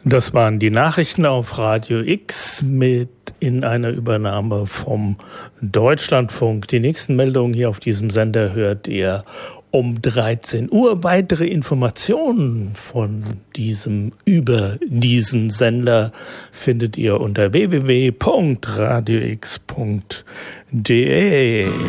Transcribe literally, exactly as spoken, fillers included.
Das waren die Nachrichten auf Radio X mit in einer Übernahme vom Deutschlandfunk. Die nächsten Meldungen hier auf diesem Sender hört ihr um dreizehn Uhr. Weitere Informationen von diesem über diesen Sender findet ihr unter w w w punkt radio x punkt d e.